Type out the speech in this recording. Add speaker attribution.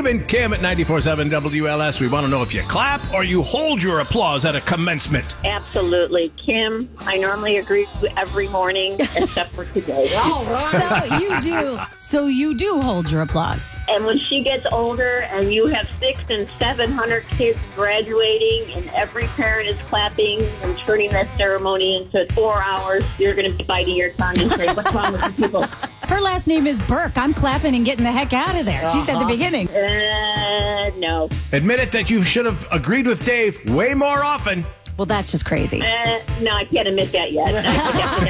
Speaker 1: and Kim at 94.7 WLS. We want to know if you clap or you hold your applause at a commencement.
Speaker 2: Absolutely. Kim, I normally agree with you every morning except for today.
Speaker 3: So you do hold your applause.
Speaker 2: And when she gets older and you have 600 and 700 kids graduating and every parent is clapping and turning that ceremony into 4 hours, you're going to be biting your tongue and say, what's wrong with you people?
Speaker 3: Her last name is Burke. I'm clapping and getting the heck out of there. She said the beginning.
Speaker 2: No.
Speaker 1: Admit it that you should have agreed with Dave way more often.
Speaker 3: Well, that's just crazy.
Speaker 2: No, I can't admit that yet.